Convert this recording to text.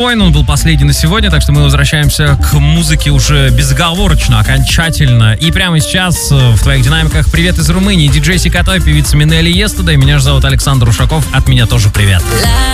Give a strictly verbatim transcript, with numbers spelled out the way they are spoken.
Он был последний на сегодня, так что мы возвращаемся к музыке уже безоговорочно, окончательно. И прямо сейчас в твоих динамиках привет из Румынии. Диджей Сикатой, певица Минелли Естедей. Меня же зовут Александр Ушаков. От меня тоже привет.